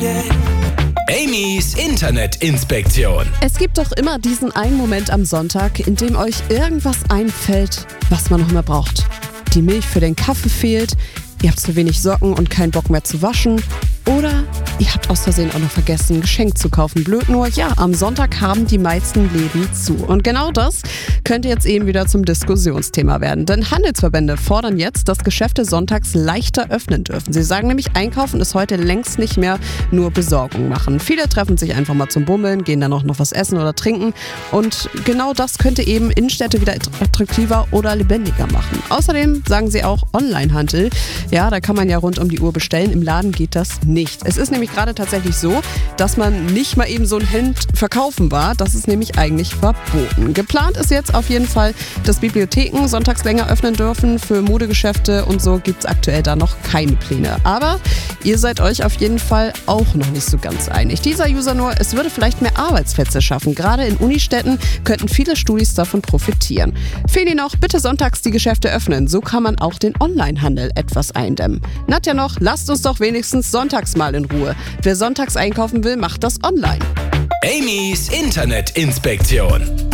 Amy's Internetinspektion. Es gibt doch immer diesen einen Moment am Sonntag, in dem euch irgendwas einfällt, was man noch mehr braucht. Die Milch für den Kaffee fehlt, ihr habt zu wenig Socken und keinen Bock mehr zu waschen. Oder ihr habt aus Versehen auch noch vergessen, ein Geschenk zu kaufen. Blöd nur, ja, am Sonntag haben die meisten Läden zu. Und genau das könnte jetzt eben wieder zum Diskussionsthema werden. Denn Handelsverbände fordern jetzt, dass Geschäfte sonntags leichter öffnen dürfen. Sie sagen nämlich, Einkaufen ist heute längst nicht mehr nur Besorgung machen. Viele treffen sich einfach mal zum Bummeln, gehen dann auch noch was essen oder trinken. Und genau das könnte eben Innenstädte wieder attraktiver oder lebendiger machen. Außerdem sagen sie auch Onlinehandel. Ja, da kann man ja rund um die Uhr bestellen. Im Laden geht das nicht. Es ist nämlich gerade tatsächlich so, dass man nicht mal eben so ein Hemd verkaufen war. Das ist nämlich eigentlich verboten. Geplant ist jetzt auf jeden Fall, dass Bibliotheken sonntags länger öffnen dürfen. Für Modegeschäfte und so gibt es aktuell da noch keine Pläne. Aber ihr seid euch auf jeden Fall auch noch nicht so ganz einig. Dieser User nur, es würde vielleicht mehr Arbeitsplätze schaffen. Gerade in Unistädten könnten viele Studis davon profitieren. Fehlt ihnen noch, bitte sonntags die Geschäfte öffnen. So kann man auch den Onlinehandel etwas eindämmen. Nadja noch, lasst uns doch wenigstens sonntags mal in Ruhe. Wer sonntags einkaufen will, macht das online. Amy's Internetinspektion.